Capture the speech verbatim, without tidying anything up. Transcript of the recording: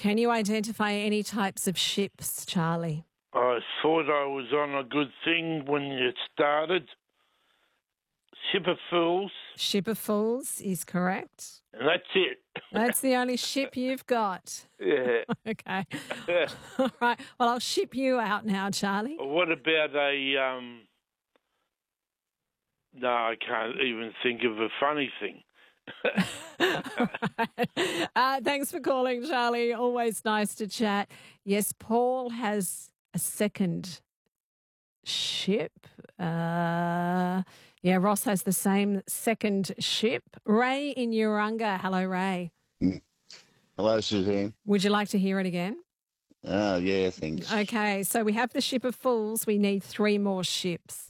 Can you identify any types of ships, Charlie? I thought I was on a good thing when it started. Ship of Fools, Ship of Fools is correct. and that's it. That's the only ship you've got. Yeah. Okay. All right. Well, I'll ship you out now, Charlie. What about a, um... No, I can't even think of a funny thing. All right. uh, thanks for calling, Charlie. Always nice to chat. Yes, Paul has a second ship. Uh, yeah, Ross has the same second ship. Ray in Urunga. Hello, Ray. Hello, Suzanne. Would you like to hear it again? Oh, yeah, thanks. Okay, so we have the Ship of Fools. We need three more ships.